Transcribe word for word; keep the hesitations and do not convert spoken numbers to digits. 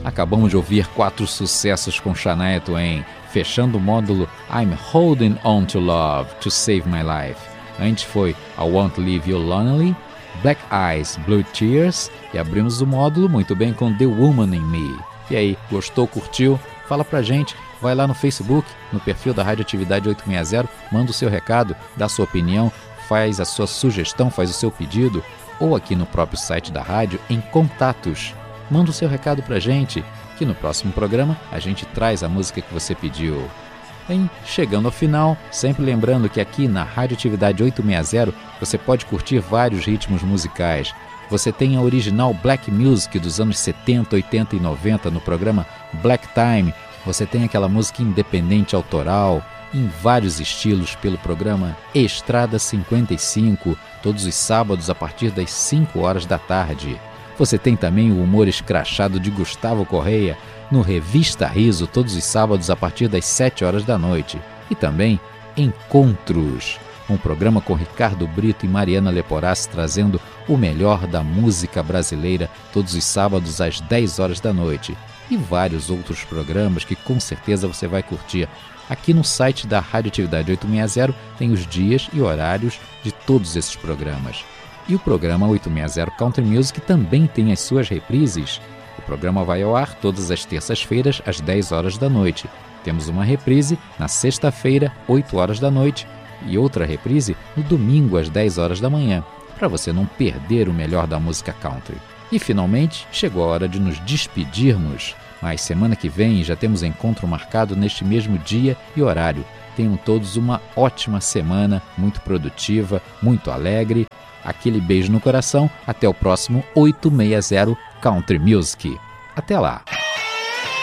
Acabamos de ouvir quatro sucessos com Shania Twain, fechando o módulo I'm Holding On To Love To Save My Life. Antes foi I Won't Leave You Lonely, Black Eyes, Blue Tears, e abrimos o módulo muito bem com The Woman In Me. E aí, gostou, curtiu? Fala pra gente, vai lá no Facebook, no perfil da Radioatividade oitocentos e sessenta, manda o seu recado, dá a sua opinião, faz a sua sugestão, faz o seu pedido, ou aqui no próprio site da rádio, em contatos. Manda o seu recado pra gente, que no próximo programa a gente traz a música que você pediu. Bem, chegando ao final, sempre lembrando que aqui na Radioatividade oitocentos e sessenta você pode curtir vários ritmos musicais. Você tem a original Black Music dos anos setenta, oitenta e noventa no programa Black Time. Você tem aquela música independente autoral, em vários estilos pelo programa Estrada cinquenta e cinco, todos os sábados a partir das cinco horas da tarde. Você tem também o humor escrachado de Gustavo Correia no Revista Riso, todos os sábados a partir das sete horas da noite. E também Encontros, um programa com Ricardo Brito e Mariana Leporassi trazendo o melhor da música brasileira todos os sábados às dez horas da noite. E vários outros programas que com certeza você vai curtir. Aqui no site da Radioatividade oitocentos e sessenta tem os dias e horários de todos esses programas. E o programa oitocentos e sessenta Country Music também tem as suas reprises. O programa vai ao ar todas as terças-feiras às dez horas da noite. Temos uma reprise na sexta-feira, oito horas da noite, e outra reprise no domingo às dez horas da manhã, para você não perder o melhor da música country. E finalmente chegou a hora de nos despedirmos, mas semana que vem já temos encontro marcado neste mesmo dia e horário. Tenham todos uma ótima semana, muito produtiva, muito alegre. Aquele beijo no coração, até o próximo oitocentos e sessenta Country Music. Até lá!